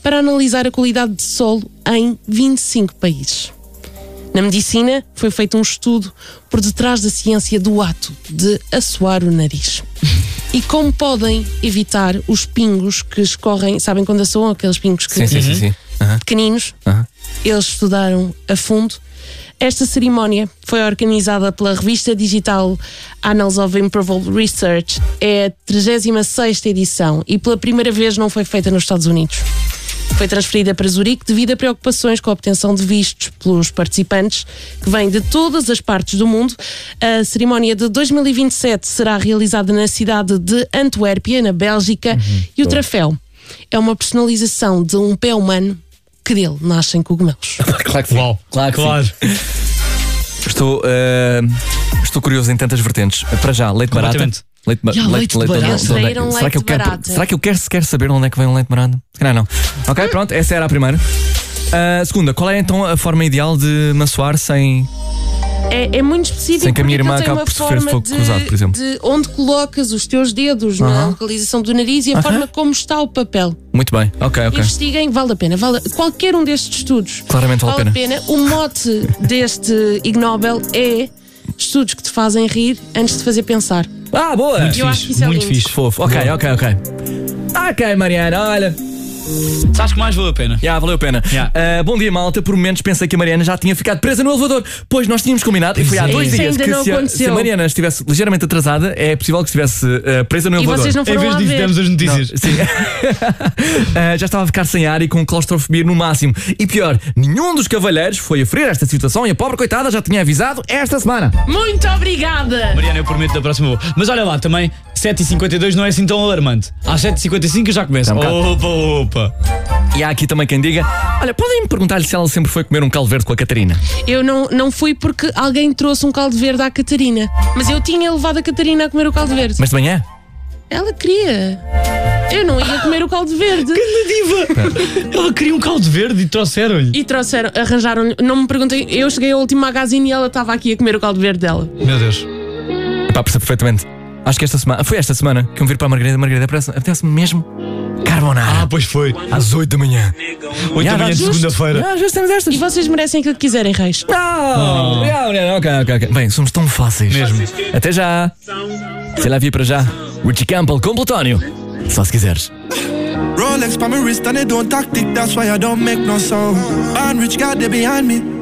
para analisar a qualidade de solo em 25 países. Na medicina, foi feito um estudo por detrás da ciência do ato de assoar o nariz. E como podem evitar os pingos que escorrem, sabem quando assoam aqueles pingos que Sim. pequeninos? Eles estudaram a fundo. Esta cerimónia foi organizada pela revista digital Annals of Improved Research. É a 36ª edição e pela primeira vez não foi feita nos Estados Unidos. Foi transferida para Zurique devido a preocupações com a obtenção de vistos pelos participantes que vêm de todas as partes do mundo. A cerimónia de 2027 será realizada na cidade de Antuérpia, na Bélgica, e o troféu é uma personalização de um pé humano que dele nascem cogumelos. Claro que sim. Uau, Claro que sim. Estou curioso em tantas vertentes. Para já, leite barato. Leite barato. Será que eu quero sequer saber onde é que vem o leite barato? Se calhar não. Ok, pronto, essa era a primeira. Segunda, qual é então a forma ideal de maçoar sem... É muito específico. Sem que a minha irmã tem acabe uma por sofrer forma fogo cruzado, por exemplo. de onde colocas os teus dedos na localização do nariz e a forma como está o papel. Muito bem, ok. Investiguem, vale a pena. Qualquer um destes estudos Claramente vale a pena. O mote deste Ig Nobel é estudos que te fazem rir antes de fazer pensar. Boa! Muito acho que isso é muito lindo. fixe. Fofo. Ok. Ok, Mariana, olha. Sabes que mais valeu a pena? Valeu a pena. Bom dia, malta. Por momentos pensei que a Mariana já tinha ficado presa no elevador, pois nós tínhamos combinado, e foi há 2 dias ainda não que se a Mariana estivesse ligeiramente atrasada, é possível que estivesse presa no elevador. E vocês não Em foram vez lá disso, ver. demos as notícias. Sim. Já estava a ficar sem ar e com claustrofobia no máximo. E pior, nenhum dos cavalheiros foi a ferir esta situação e a pobre coitada já tinha avisado esta semana. Muito obrigada! Mariana, eu prometo da próxima vou. Mas olha lá, também 7h52 não é assim tão alarmante. Às 7h55 eu já começo. Opa. E há aqui também quem diga: olha, podem-me perguntar-lhe se ela sempre foi comer um caldo verde com a Catarina? Eu não fui porque alguém trouxe um caldo verde à Catarina. Mas eu tinha levado a Catarina a comer o caldo verde. Mas de manhã? Ela queria. Eu não ia comer o caldo verde. Diva! Ela queria um caldo verde e trouxeram-lhe. E trouxeram, arranjaram-lhe. Não me perguntem, eu cheguei ao último magazine e ela estava aqui a comer o caldo verde dela. Meu Deus. Percebo perfeitamente. Acho que foi esta semana que eu me vir para a Margarida. Apetece-me mesmo carbonara. Pois foi. Às 8 da manhã. 8 da manhã de segunda-feira. Já temos estas. E vocês merecem aquilo que quiserem, reis. Ok. Bem, somos tão fáceis. Mesmo. Até já. Sei lá, vi para já. Richie Campbell com Plutónio. Só se quiseres. Rolex by my wrist and it don't tactic, that's why I don't make no sound. And rich God, they behind me.